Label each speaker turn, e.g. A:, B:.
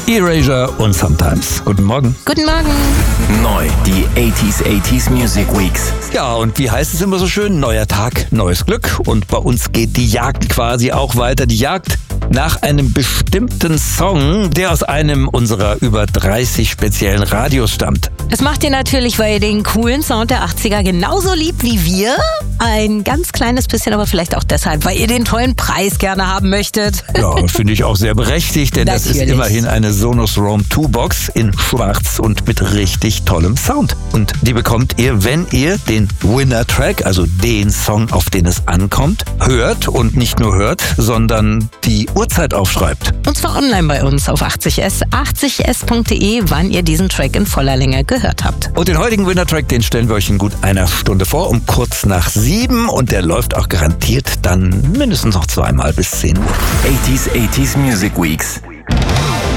A: Erasure und Sometimes. Guten Morgen.
B: Guten Morgen.
C: Neu, die 80s Music Weeks.
A: Ja, und wie heißt es immer so schön? Neuer Tag, neues Glück. Und bei uns geht die Jagd quasi auch weiter. Die Jagd nach einem bestimmten Song, der aus einem unserer über 30 speziellen Radios stammt.
B: Das macht ihr natürlich, weil ihr den coolen Sound der 80er genauso liebt wie wir. Ein ganz kleines bisschen, aber vielleicht auch deshalb, weil ihr den tollen Preis gerne haben möchtet.
A: Ja, finde ich auch sehr berechtigt, denn das ist immerhin eine Sonos Roam 2 Box in schwarz und mit richtig tollem Sound. Und die bekommt ihr, wenn ihr den Winner-Track, also den Song, auf den es ankommt, hört und nicht nur hört, sondern die Uhrzeit aufschreibt.
B: Und zwar online bei uns auf 80s, 80s.de, wann ihr diesen Track in voller Länge gehört habt.
A: Und den heutigen Winner-Track, den stellen wir euch in gut einer Stunde vor, um kurz nach 7. Und der läuft auch garantiert dann mindestens noch zweimal bis 10 Uhr.
C: 80s Music Weeks.